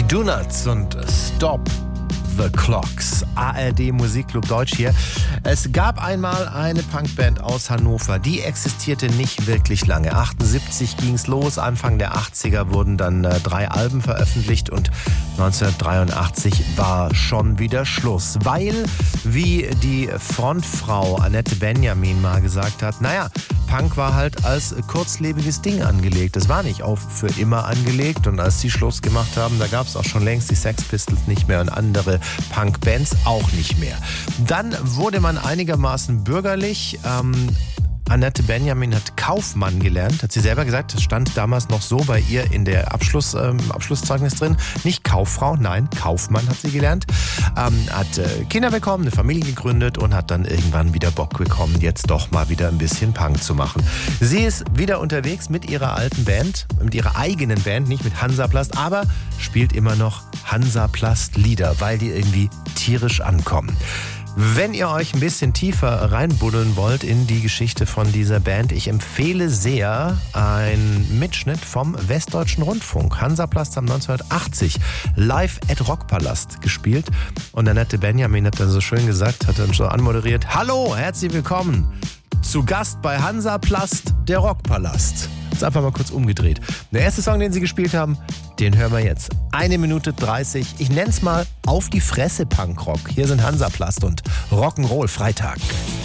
Donuts und Stop the Clocks. ARD Musikclub Deutsch hier. Es gab einmal eine Punkband aus Hannover, die existierte nicht wirklich lange. 78 ging's los, Anfang der 80er wurden dann 3 Alben veröffentlicht und 1983 war schon wieder Schluss. Weil, wie die Frontfrau Annette Benjamin mal gesagt hat, naja, Punk war halt als kurzlebiges Ding angelegt. Es war nicht auf für immer angelegt und als sie Schluss gemacht haben, da gab es auch schon längst die Sex Pistols nicht mehr und andere Punkbands auch nicht mehr. Dann wurde man einigermaßen bürgerlich. Annette Benjamin hat Kaufmann gelernt, hat sie selber gesagt, das stand damals noch so bei ihr in der Abschlusszeugnis drin. Nicht Kauffrau, nein, Kaufmann hat sie gelernt. Hat Kinder bekommen, eine Familie gegründet und hat dann irgendwann wieder Bock bekommen, jetzt doch mal wieder ein bisschen Punk zu machen. Sie ist wieder unterwegs mit ihrer alten Band, mit ihrer eigenen Band, nicht mit Hansaplast, aber spielt immer noch Hansaplast-Lieder, weil die irgendwie tierisch ankommen. Wenn ihr euch ein bisschen tiefer reinbuddeln wollt in die Geschichte von dieser Band, ich empfehle sehr einen Mitschnitt vom Westdeutschen Rundfunk. Hansaplast haben 1980 live at Rockpalast gespielt und Annette Benjamin hat dann so schön gesagt, hat dann so anmoderiert: Hallo, herzlich willkommen zu Gast bei Hansaplast, der Rockpalast. Jetzt einfach mal kurz umgedreht. Der erste Song, den sie gespielt haben, den hören wir jetzt. 1 Minute 30. Ich nenn's mal Auf die Fresse Punkrock. Hier sind Hansaplast und Rock'n'Roll Freitag.